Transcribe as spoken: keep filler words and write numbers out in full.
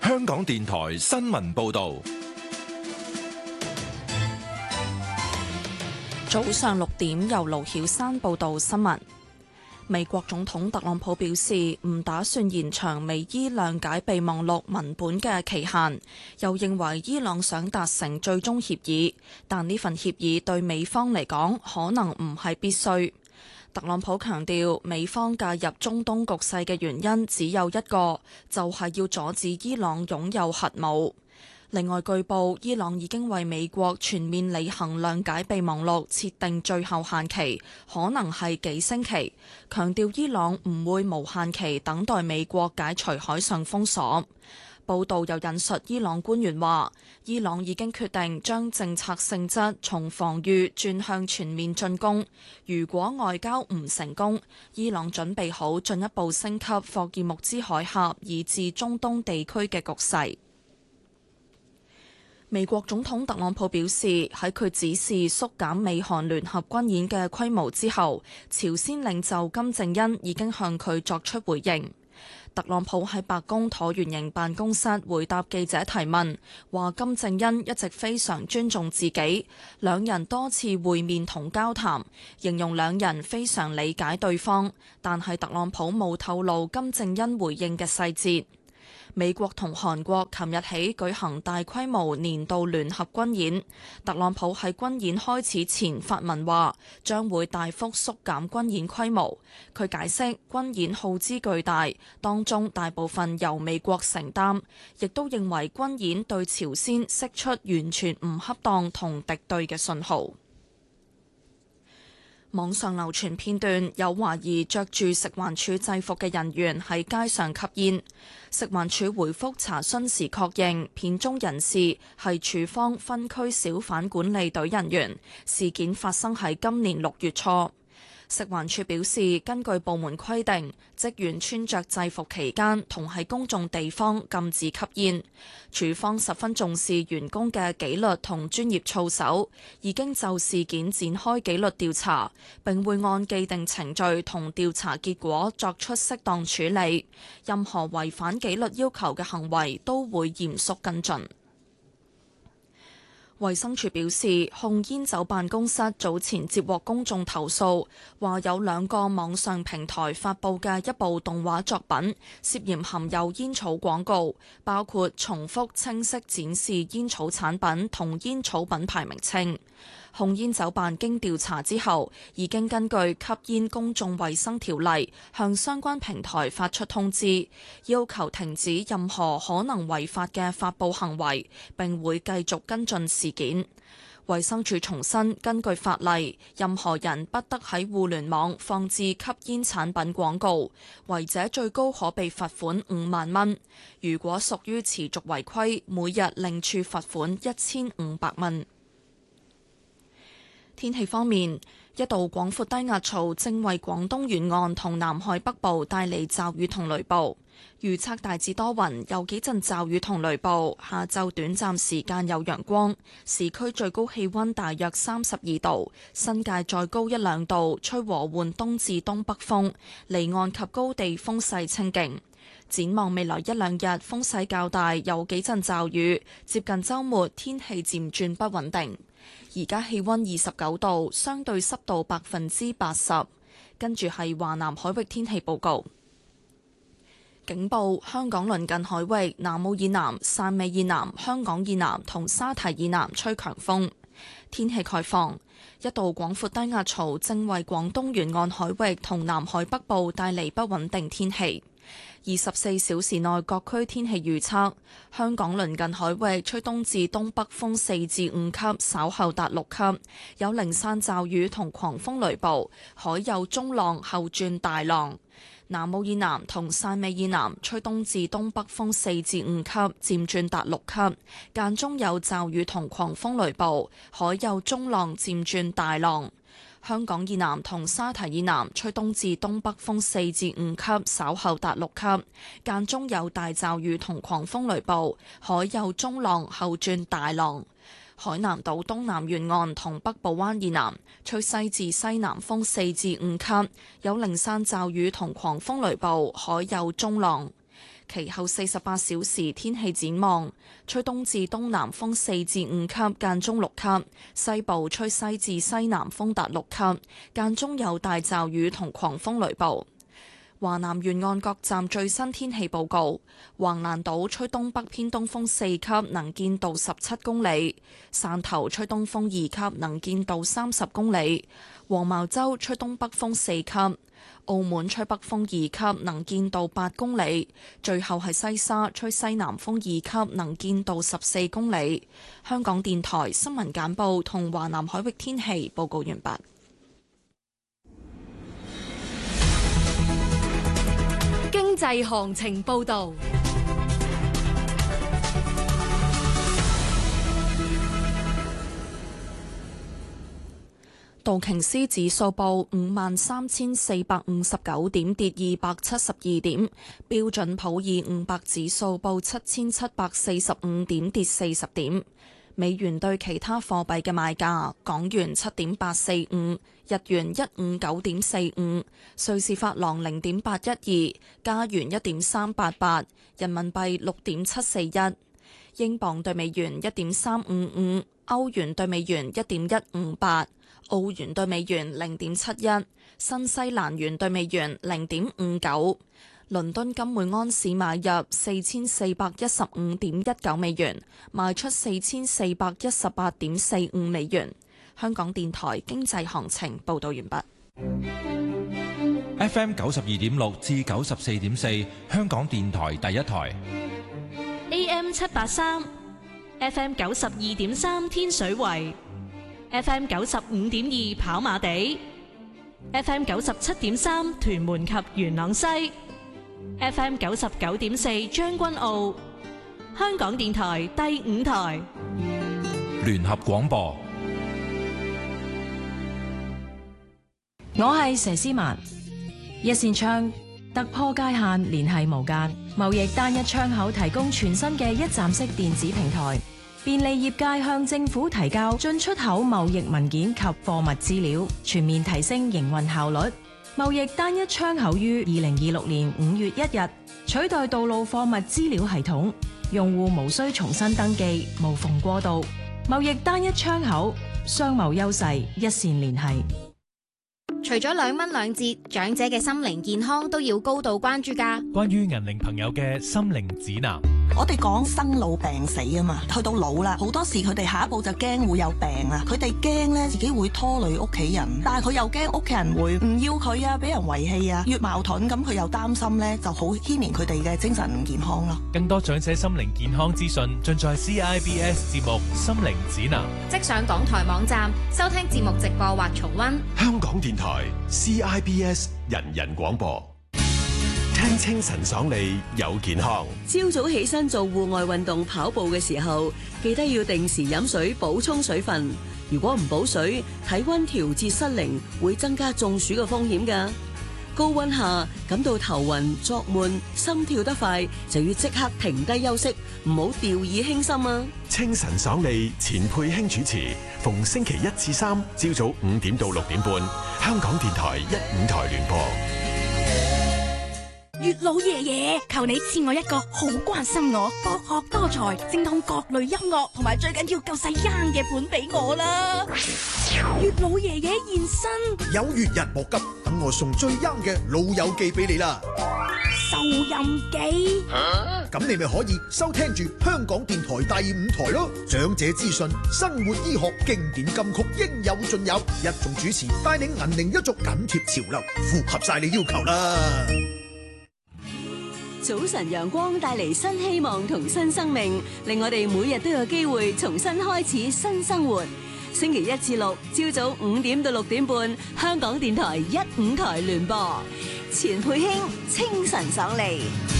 香港電台新聞報道。 早上六點，由盧曉珊報道新聞。美國總統特朗普表示唔打算延長美伊諒解備忘錄文本嘅期限，又認為伊朗想達成最終協議，但呢份協議對美方嚟講可能唔係必須。特朗普強調，美方介入中東局勢嘅原因只有一個，就係要阻止伊朗擁有核武。另外，據報伊朗已經為美國全面履行諒解備忘錄設定最後限期，可能係幾星期。強調伊朗唔會無限期等待美國解除海上封鎖。報道又引述伊朗官員話，伊朗已經決定將政策性質從防禦轉向全面進攻。如果外交唔成功，伊朗準備好進一步升級霍爾木茲海峽以至中東地區嘅局勢。美國總統特朗普表示，喺佢指示縮減美韓聯合軍演嘅規模之後，朝鮮領袖金正恩已經向佢作出回應。特朗普喺白宮橢圓形辦公室回答記者提問，話金正恩一直非常尊重自己，兩人多次會面同交談，形容兩人非常理解對方，但係特朗普冇透露金正恩回應嘅細節。美國同韓國琴日起舉行大規模年度聯合軍演，特朗普喺軍演開始前發文話將會大幅縮減軍演規模。佢解釋軍演耗資巨大，當中大部分由美國承擔，亦都認為軍演對朝鮮釋出完全唔恰當同敵對嘅信號。網上流傳片段，有懷疑着住食環署制服嘅人員喺街上吸煙。食環署回覆查詢時確認，片中人士係署方分區小販管理隊人員。事件發生喺今年六月初。食環署表示，根據部門規定，職員穿着制服期間同喺公眾地方禁止吸煙。署方十分重視員工嘅紀律同專業操守，已經就事件展開紀律調查，並會按既定程序同調查結果作出適當處理。任何違反紀律要求嘅行為都會嚴肅跟進。衛生署表示，控煙酒辦公室早前接獲公眾投訴，話有兩個網上平台發布嘅一部動畫作品涉嫌含有煙草廣告，包括重複清晰展示煙草產品同煙草品牌名稱。控煙酒辦經調查之後，已經根據吸煙公眾衛生條例向相關平台發出通知，要求停止任何可能違法嘅發布行為，並會繼續跟進事件。衛生署重申，根據法例，任何人不得喺互聯網放置吸煙產品廣告，違者最高可被罰款五萬蚊。如果屬於持續違規，每日另處罰款一千五百蚊。天氣方面，一道廣闊低壓槽正為廣東沿岸同南海北部帶嚟驟雨同雷暴。預測大致多雲，有幾陣驟雨同雷暴。下晝短暫時間有陽光，市區最高氣溫大約三十二度，新界再高一兩度，吹和緩東至東北風，離岸及高地風勢清勁。展望未來一兩日風勢較大，有幾陣驟雨，接近週末天氣漸轉不穩定。而家氣溫二十九度，相對濕度百分之八十。跟住係華南海域天氣報告。警報：香港鄰近海域南澳以南、汕尾以南、香港以南同沙堤以南吹強風。天氣概況：一道廣闊低壓槽正為廣東沿岸海域同南海北部帶嚟不穩定天氣。二十四小時內各區天氣預測：香港鄰近海域吹東至東北風四至五級，稍後達六級，有零散驟雨同狂風雷暴，海有中浪後轉大浪。南澳以南同汕尾以南吹東至東北風四至五級，漸轉達六級，間中有驟雨同狂風雷暴，海有中浪漸轉大浪。香港以南同沙堤以南吹東至東北風四至五級，稍後達六級，間中有大驟雨同狂風雷暴，海有中浪後轉大浪。海南島東南沿岸同北部灣以南吹西至西南風四至五級，有零散驟雨同狂風雷暴，海有中浪。 其後四十八小時天氣展望，吹東至東南風四至五級，間中六級；西部吹西至西南風達六級，間中有大驟雨同狂風雷暴。華南沿岸各站最新天氣報告：橫瀾島吹東北偏東風四級，能見度十七公里；汕頭吹東風二級，能見度三十公里；黃茅洲吹東北風四級；澳門吹北風二級，能見度八公里；最後係西沙吹西南風二級，能見度十四公里。香港電台新聞簡報同華南海域天氣報告完畢。 經濟行情報道， 道瓊斯指數報五萬三千四百五十九點，跌二百七十二點；標準普爾五百指數報七千七百四十五點，跌四十點。美元對其他貨幣嘅賣價：港元七點八四五，日元一五九點四五，瑞士法郎零點八一二，加元一點三八八，人民幣六點七四一，英鎊對美元一點三五五，歐元對美元一點一五八，澳元對美元零點七一，新西蘭元對美元零點五九。倫敦金每安士買入四千四百一十五點一九美元，賣出四千四百一十八點四五美元。香港電台經濟行情報道完畢。 F M 九十二點六至九十四點四，香港電台第一台。 A M 七八三，F M 九十二點三天水圍，F M 九十五點二跑馬地，F M 九十七點三屯門及元朗西。F M 九十九點四將軍澳，香港電台第五台聯合廣播。 我係佘詩曼，一線窗突破界限，聯繫無間，貿易單一窗口提供全新嘅一站式電子平台，便利業界向政府提交進出口貿易文件及貨物資料，全面提升營運效率。貿易單一窗口於二零二六年五月一日取代道路貨物資料系統，用戶無需重新登記，無縫過渡。貿易單一窗口，商貿優勢一線聯繫。 除咗兩蚊兩折，長者嘅心靈健康都要高度關注㗎。 關於銀齡朋友嘅心靈指南， 我哋講生老病死啊嘛，去到老啦，好多時佢哋下一步就驚會有病啊，佢哋驚咧自己會拖累屋企人，但係佢又驚屋企人會唔要佢啊，俾人遺棄啊，越矛盾咁佢又擔心咧，就好牽連佢哋嘅精神健康咯。 更多長者心靈健康資訊盡在 C I B S 節目《心靈指南》， 即上港台網站收聽節目直播或重溫。 香港電台 C I B S 人人廣播，聽清晨爽利有健康。 朝早起身做戶外運動跑步嘅時候，記得要定時飲水補充水分。如果唔補水，體溫調節失靈，會增加中暑嘅風險㗎。高溫下感到頭暈、作悶、心跳得快，就要即刻停低休息，唔好掉以輕心啊！ 清晨爽利，錢佩卿主持，逢星期一至三朝早五點到六點半，香港電台一五台聯播。 月老爺爺，求你賜我一個好關心我、博學多才、精通各類音樂同埋最緊要夠細音嘅伴俾我啦！月老爺爺現身， 有緣人莫急，等我送最音嘅老友記俾你啦！ 收音機， 咁、啊、你咪可以收聽住香港電台第五台咯。長者資訊、生活醫學、經典金曲應有盡有，一眾主持帶領銀齡一族緊貼潮流，符合晒你要求啦！ 早晨陽光帶嚟新希望同新生命，令我哋每日都有機會重新開始新生活。星期一至六朝早五點到六點半，香港電台一五台聯播，錢佩卿清晨爽利。